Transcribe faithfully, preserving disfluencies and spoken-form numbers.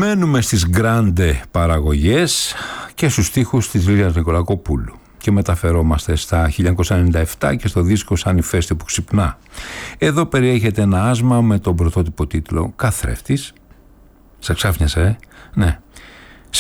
Μένουμε στις γκράντε παραγωγές και στους στίχους της Λίλιας Νικολακοπούλου και μεταφερόμαστε στα χίλια εννιακόσια ενενήντα επτά και στο δίσκο «Σαν η φέστη που ξυπνά». Εδώ περιέχεται ένα άσμα με τον πρωτότυπο τίτλο «Καθρέφτης». Σε ξάφνιασε, ε? Ναι.